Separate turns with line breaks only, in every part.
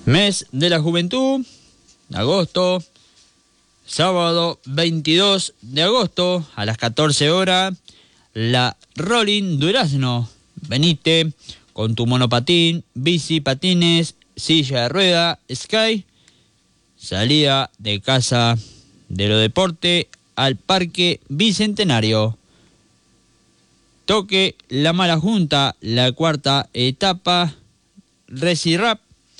Mes de la Juventud, agosto, sábado 22 de agosto a las 14 horas, la Rolling Durazno. Venite con tu monopatín, bici, patines, silla de rueda, Sky. Salida de Casa de los Deportes al Parque Bicentenario. Toque La Mala Junta, la cuarta etapa, Resirap.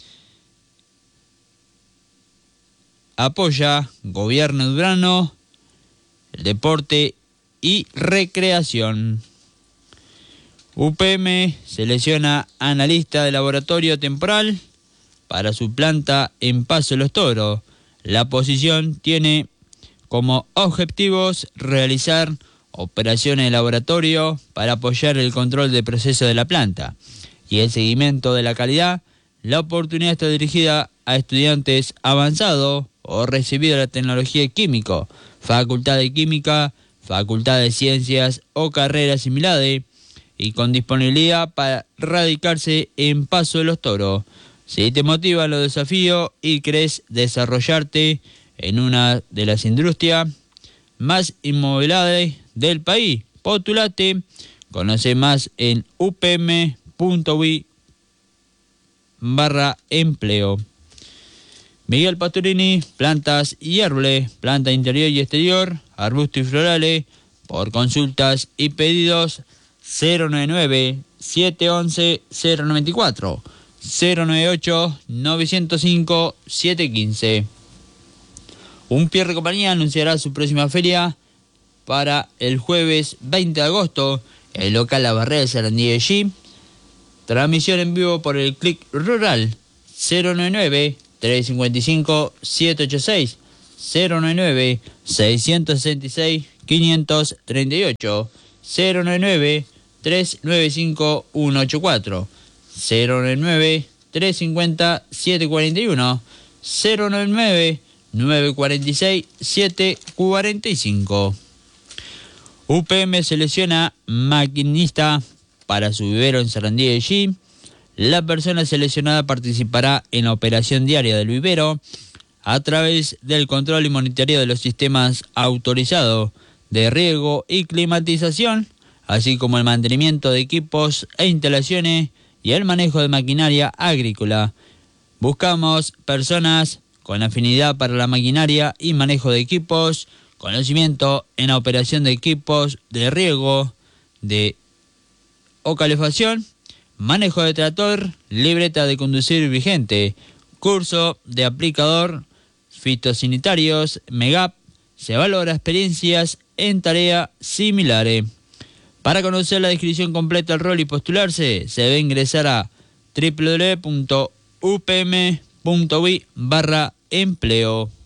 Apoya Gobierno Durano, el deporte y recreación. UPM selecciona analista de laboratorio temporal para su planta en Paso de los Toros. La posición tiene como objetivos realizar operaciones de laboratorio para apoyar el control del proceso de la planta y el seguimiento de la calidad. La oportunidad está dirigida a estudiantes avanzados o recibido la tecnología químico, facultad de química, facultad de ciencias o carreras similares, y con disponibilidad para radicarse en Paso de los Toros. Si te motivan los desafíos y crees desarrollarte en una de las industrias más inmovilizadas del país, postulate. Conoce más en upm.uy/empleo. Miguel Pastorini, plantas y árboles, planta interior y exterior, arbustos y florales. Por consultas y pedidos 099-711-094, 098-905-715. Un Pierre Compañía anunciará su próxima feria para el jueves 20 de agosto, el local La Barrera de Sarandí de G. Transmisión en vivo por el Click Rural 099-355-786, 099-666-538, 099-395-184, 099-350-741, 099-946-745. UPM selecciona maquinista para su vivero en Sarandí de G. La persona seleccionada participará en la operación diaria del vivero a través del control y monitoreo de los sistemas autorizados de riego y climatización, así como el mantenimiento de equipos e instalaciones y el manejo de maquinaria agrícola. Buscamos personas con afinidad para la maquinaria y manejo de equipos, conocimiento en la operación de equipos de riego o calefacción, manejo de tractor, libreta de conducir vigente, curso de aplicador, fitosanitarios, MEGAP. Se valora experiencias en tareas similares. Para conocer la descripción completa del rol y postularse, se debe ingresar a www.upm.uy/empleo.